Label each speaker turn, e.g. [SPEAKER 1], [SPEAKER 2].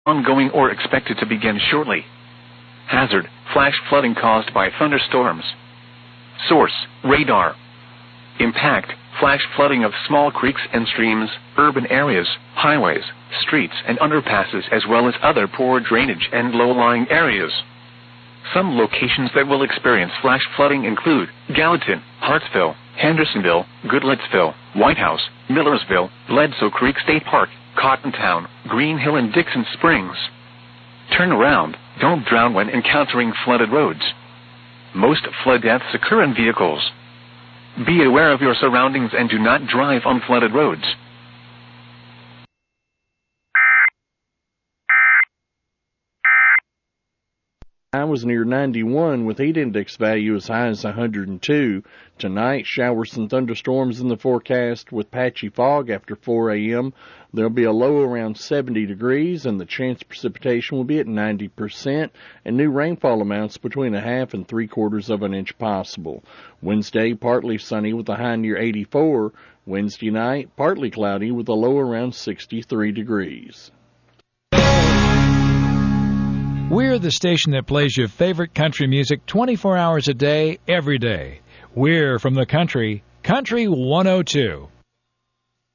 [SPEAKER 1] ongoing or expected to begin shortly. Hazard, flash flooding caused by thunderstorms. Source, radar. Impact, flash flooding of small creeks and streams, urban areas, highways, streets and underpasses as well as other poor drainage and low-lying areas. Some locations that will experience flash flooding include Gallatin, Hartsville, Hendersonville, Goodlettsville, White House, Millersville, Bledsoe Creek State Park, Cottontown, Green Hill and Dixon Springs. Turn around, don't drown when encountering flooded roads. Most flood deaths occur in vehicles. Be aware of your surroundings and do not drive on flooded roads.
[SPEAKER 2] I was near 91 with heat index value as high as 102. Tonight, showers and thunderstorms in the forecast with patchy fog after 4 a.m. There'll be a low around 70 degrees and the chance of precipitation will be at 90% and new rainfall amounts between 1/2 and 3/4 of an inch possible. Wednesday, partly sunny with a high near 84. Wednesday night, partly cloudy with a low around 63 degrees.
[SPEAKER 3] We're the station that plays your favorite country music 24 hours a day, every day. We're from the country, Country 102.